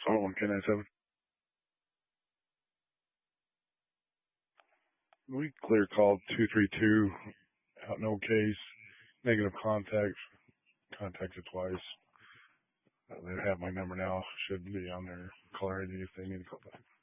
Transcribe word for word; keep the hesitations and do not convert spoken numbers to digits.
Oh, one K nine seven. We clear called two three two. Out no case. Negative contacts. Contacted twice. Uh, they have my number now. Should be on their caller I D if they need to call back.